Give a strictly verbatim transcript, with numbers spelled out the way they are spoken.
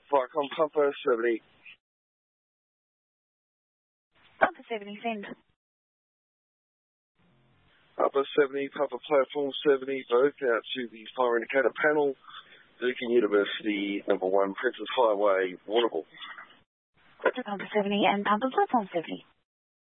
Viacom Pumper seventy. Pumper seventy, send. Pumper seventy, Pumper Platform seventy, both out to the fire indicator panel, Deakin University, number one, Princess Highway, Warrnambool. Pumper seventy and Pumper Platform seventy.